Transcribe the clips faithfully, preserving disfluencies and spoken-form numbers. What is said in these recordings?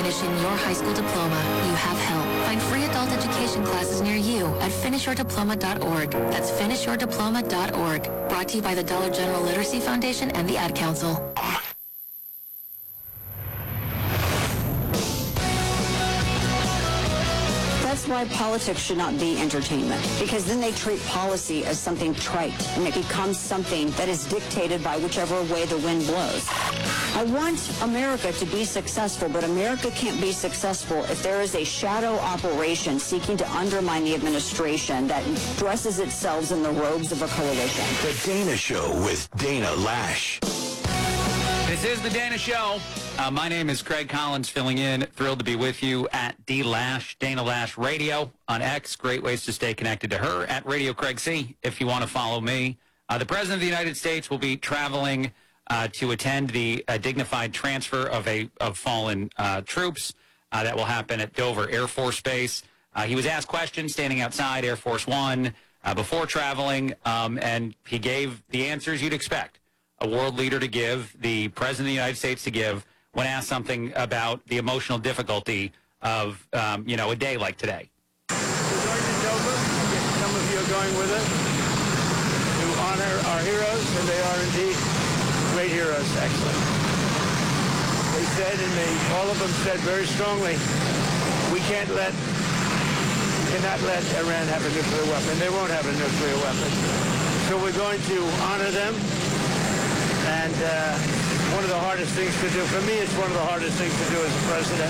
finishing your high school diploma, you have help. Find free adult education classes near you at finish your diploma dot org. That's finish your diploma dot org. Brought to you by the Dollar General Literacy Foundation and the Ad Council. That's why politics should not be entertainment, because then they treat policy as something trite, and it becomes something that is dictated by whichever way the wind blows. I want America to be successful, but America can't be successful if there is a shadow operation seeking to undermine the administration that dresses itself in the robes of a coalition. The Dana Show with Dana Lash. This is The Dana Show. Uh, my name is Craig Collins, filling in. Thrilled to be with you at D Lash, Dana Lash Radio on X. Great ways to stay connected to her at Radio Craig C if you want to follow me. Uh, the President of the United States will be traveling uh, to attend the uh, dignified transfer of a of fallen uh, troops. Uh, that will happen at Dover Air Force Base. Uh, he was asked questions standing outside Air Force One uh, before traveling, um, and he gave the answers you'd expect a world leader to give, the President of the United States to give, when asked something about the emotional difficulty of, um, you know, a day like today. We're going to Dover. Some of you are going with us to honor our heroes, and they are indeed great heroes, excellent. They said, and they, all of them said very strongly, we can't let, we cannot let Iran have a nuclear weapon. They won't have a nuclear weapon. So we're going to honor them. And uh, one of the hardest things to do. For me, it's one of the hardest things to do as a president.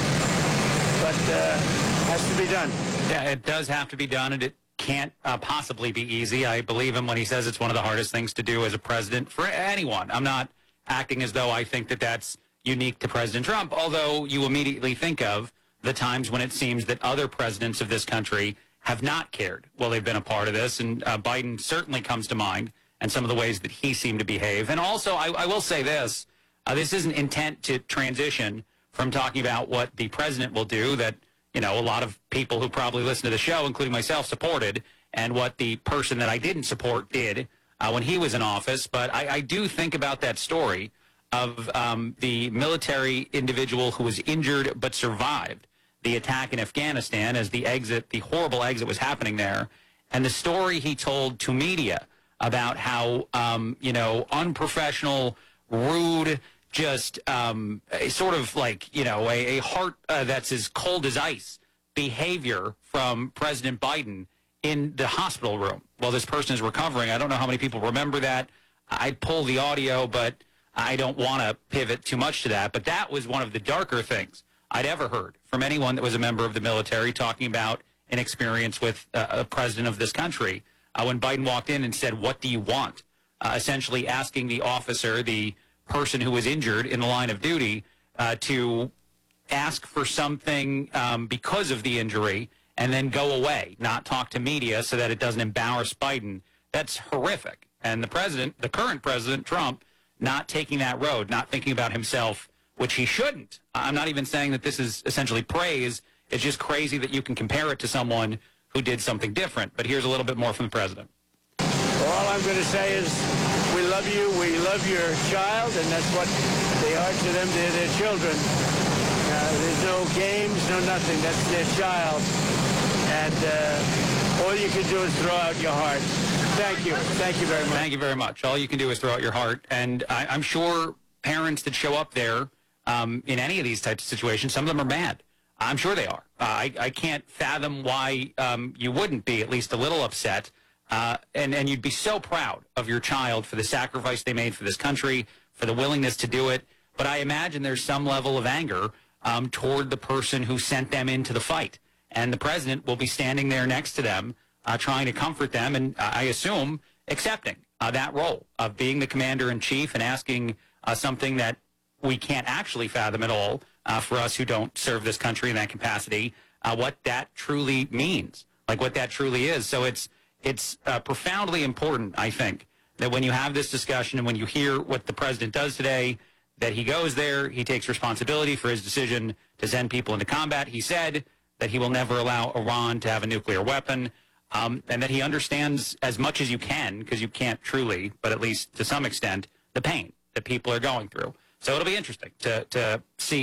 But uh, has to be done. Yeah, it does have to be done, and it can't uh, possibly be easy. I believe him when he says it's one of the hardest things to do as a president for anyone. I'm not acting as though I think that that's unique to President Trump, although you immediately think of the times when it seems that other presidents of this country have not cared while they've been a part of this, and uh, Biden certainly comes to mind, and some of the ways that he seemed to behave. And also, I, I will say this, uh, this isn't intent to transition from talking about what the president will do that, you know, a lot of people who probably listen to the show, including myself, supported, and what the person that I didn't support did uh, when he was in office. But I, I do think about that story of um, the military individual who was injured but survived the attack in Afghanistan as the exit, the horrible exit was happening there, and the story he told to media about how, um, you know, unprofessional, rude, just um, a sort of like, you know, a, a heart uh, that's as cold as ice behavior from President Biden in the hospital room while this person is recovering. I don't know how many people remember that. I'd pull the audio, but I don't want to pivot too much to that. But that was one of the darker things I'd ever heard from anyone that was a member of the military talking about an experience with uh, a president of this country. Uh, when Biden walked in and said, what do you want? Uh, essentially asking the officer, the person who was injured in the line of duty, uh, to ask for something um, because of the injury and then go away, not talk to media so that it doesn't embarrass Biden. That's horrific. And the president, the current president, Trump, not taking that road, not thinking about himself, which he shouldn't. I'm not even saying that this is essentially praise. It's just crazy that you can compare it to someone who did something different. But here's a little bit more from the president. Well, all I'm going to say is we love you, we love your child, and that's what they are to them. They're their children. Uh, there's no games, no nothing. That's their child. And uh, all you can do is throw out your heart. Thank you. Thank you very much. Thank you very much. All you can do is throw out your heart. And I, I'm sure parents that show up there um, in any of these types of situations, some of them are mad. I'm sure they are. Uh, I, I can't fathom why um, you wouldn't be at least a little upset. Uh, and, and you'd be so proud of your child for the sacrifice they made for this country, for the willingness to do it. But I imagine there's some level of anger um, toward the person who sent them into the fight. And the president will be standing there next to them, uh, trying to comfort them, and uh, I assume accepting uh, that role of being the commander-in-chief and asking uh, something that we can't actually fathom at all, uh, for us who don't serve this country in that capacity, uh, what that truly means, like what that truly is. So it's it's uh, profoundly important, I think, that when you have this discussion and when you hear what the president does today, that he goes there, he takes responsibility for his decision to send people into combat. He said that he will never allow Iran to have a nuclear weapon, um, and that he understands as much as you can, because you can't truly, but at least to some extent, the pain that people are going through. So it'll be interesting to, to see